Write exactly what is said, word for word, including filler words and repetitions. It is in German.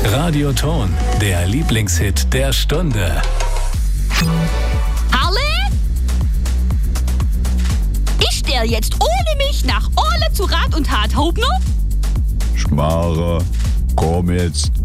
Radioton, der Lieblingshit der Stunde. Harle? Ist der jetzt ohne mich nach Orle zu Rat und Tat, Hobner? Schmarre, komm jetzt.